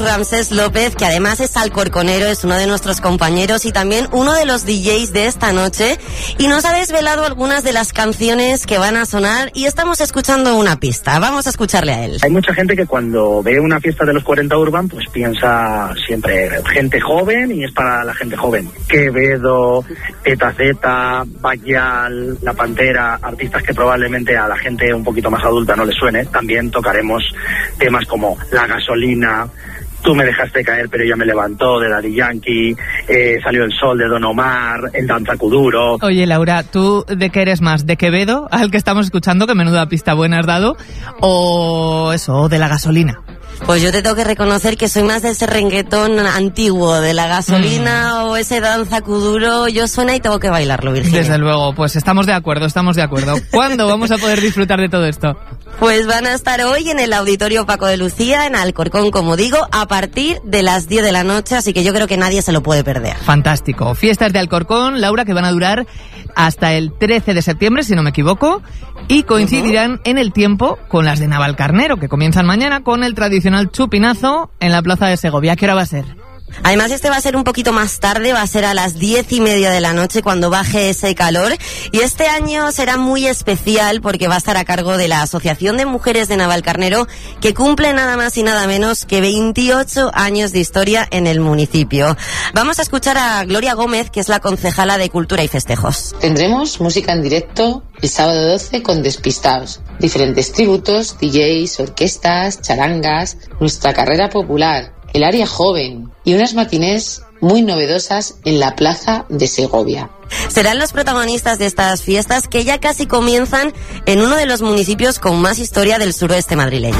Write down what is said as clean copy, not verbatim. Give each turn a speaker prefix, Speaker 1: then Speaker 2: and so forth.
Speaker 1: Ramsés López, que además es alcorconero, es uno de nuestros compañeros y también uno de los DJs de esta noche, y nos ha desvelado algunas de las canciones que van a sonar y estamos escuchando una pista. Vamos a escucharle a él.
Speaker 2: Hay mucha gente que cuando ve una fiesta de los 40 Urban, pues piensa siempre gente joven y es para la gente joven. Quevedo, Eta Zeta, Bayal, La Pantera, artistas que probablemente a la gente un poquito más adulta no les suene. También tocaremos temas como La Gasolina, Tú me dejaste caer pero ya me levantó, de Daddy Yankee, Salió el sol, de Don Omar, El Danza Kuduro.
Speaker 3: Oye, Laura, ¿tú de qué eres más? ¿De Quevedo, al que estamos escuchando, que menuda pista buena has dado? ¿O eso, o de La Gasolina?
Speaker 1: Pues yo te tengo que reconocer que soy más de ese reggaetón antiguo, de La Gasolina o ese Danza Kuduro. Yo suena y tengo que bailarlo, Virginia.
Speaker 3: Desde luego, pues estamos de acuerdo. ¿Cuándo vamos a poder disfrutar de todo esto?
Speaker 1: Pues van a estar hoy en el Auditorio Paco de Lucía, en Alcorcón, como digo, a partir de las 10 de la noche, así que yo creo que nadie se lo puede perder.
Speaker 3: Fantástico. Fiestas de Alcorcón, Laura, que van a durar hasta el 13 de septiembre, si no me equivoco, y coincidirán en el tiempo con las de Navalcarnero, que comienzan mañana con el tradicional chupinazo en la plaza de Segovia. ¿A qué hora va a ser?
Speaker 1: Además, este va a ser un poquito más tarde, va a ser a las 10:30 de la noche cuando baje ese calor. Y este año será muy especial porque va a estar a cargo de la Asociación de Mujeres de Navalcarnero, que cumple nada más y nada menos que 28 años de historia en el municipio. Vamos a escuchar a Gloria Gómez, que es la concejala de Cultura y Festejos.
Speaker 4: Tendremos música en directo el sábado 12 con Despistaos, diferentes tributos, DJs, orquestas, charangas, nuestra carrera popular, el área joven y unas matinés muy novedosas en la plaza de Segovia.
Speaker 1: Serán los protagonistas de estas fiestas que ya casi comienzan en uno de los municipios con más historia del suroeste madrileño.